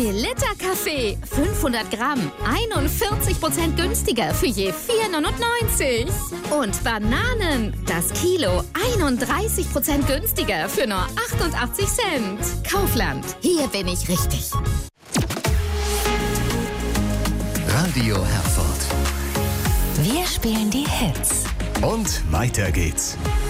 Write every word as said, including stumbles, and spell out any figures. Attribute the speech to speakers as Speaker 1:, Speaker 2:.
Speaker 1: Melitta Kaffee, fünfhundert Gramm, einundvierzig Prozent günstiger für je vier neunundneunzig. Und Bananen, das Kilo, einunddreißig Prozent günstiger für nur achtundachtzig Cent. Kaufland, hier bin ich richtig.
Speaker 2: Radio Herford.
Speaker 3: Wir spielen die Hits.
Speaker 2: Und weiter geht's.